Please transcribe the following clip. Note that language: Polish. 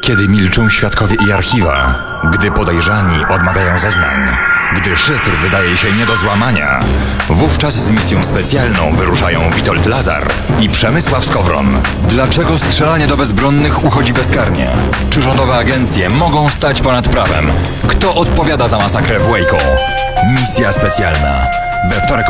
Kiedy milczą świadkowie i archiwa, gdy podejrzani odmawiają zeznań, gdy szyfr wydaje się nie do złamania, wówczas z misją specjalną wyruszają Witold Lazar i Przemysław Skowron. Dlaczego strzelanie do bezbronnych uchodzi bezkarnie? Czy rządowe agencje mogą stać ponad prawem? Kto odpowiada za masakrę w Waco? Misja specjalna. We wtorek